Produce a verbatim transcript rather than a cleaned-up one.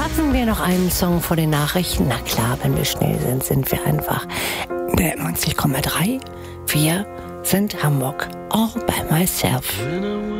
Haben wir noch einen Song vor den Nachrichten? Na klar, wenn wir schnell sind, sind wir einfach neunzig Komma drei. Wir sind Hamburg. All by myself.